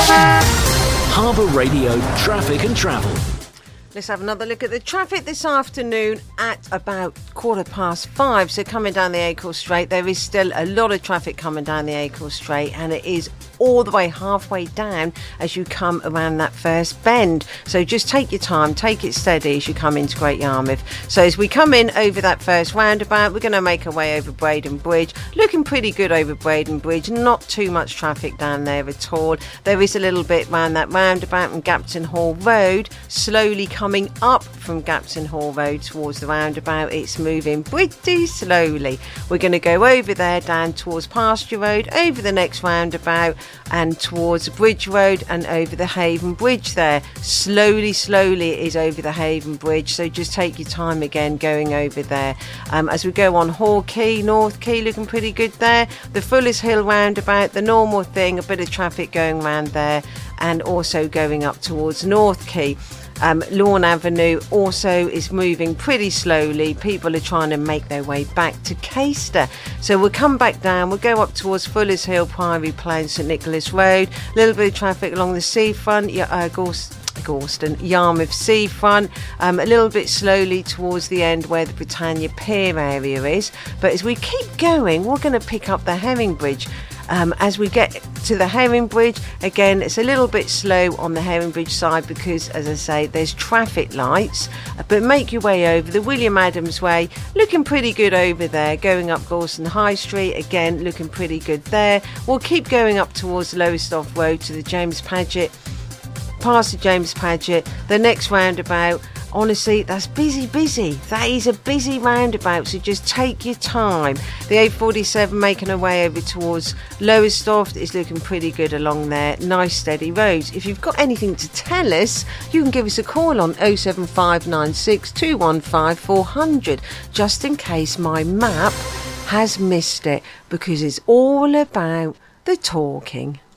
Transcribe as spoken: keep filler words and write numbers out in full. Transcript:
Harbour Radio Traffic and Travel. Let's have another look at the traffic this afternoon at about quarter past five. So coming down the Acle Strait, there is still a lot of traffic coming down the Acle Strait, and it is all the way halfway down as you come around that first bend. So just take your time, take it steady as you come into Great Yarmouth. So as we come in over that first roundabout, we're going to make our way over Braden Bridge. Looking pretty good over Braden Bridge, not too much traffic down there at all. There is a little bit around that roundabout from Gapton Hall Road, slowly coming up from Gapton Hall Road towards the roundabout. It's moving pretty slowly. We're going to go over there down towards Pasture Road, over the next roundabout, and towards Bridge Road and over the Haven Bridge there. Slowly, slowly it is over the Haven Bridge, so just take your time again going over there. Um, as we go on Hall Quay, North Quay, looking pretty good there. The Fullers Hill roundabout, the normal thing, a bit of traffic going around there, and also going up towards North Quay. Um, Lawn Avenue also is moving pretty slowly. People are trying to make their way back to Caister. So we'll come back down. We'll go up towards Fullers Hill, Priory Plain, St Nicholas Road. A little bit of traffic along the seafront, yeah, uh, Gorst- Gorston, Yarmouth seafront. Um, a little bit slowly towards the end where the Britannia Pier area is. But as we keep going, we're going to pick up the Herring Bridge. Um, as we get to the Herring Bridge, again, it's a little bit slow on the Herring Bridge side because, as I say, there's traffic lights. But make your way over the William Adams Way, looking pretty good over there. Going up Gorston High Street, again, looking pretty good there. We'll keep going up towards Lowestoft Road to the James Paget, past the James Paget, the next roundabout. Honestly, that's busy, busy. That is a busy roundabout, so just take your time. The A forty-seven making her way over towards Lowestoft is looking pretty good along there. Nice, steady roads. If you've got anything to tell us, you can give us a call on oh seven five nine six two one five four hundred, just in case my map has missed it, because it's all about the talking.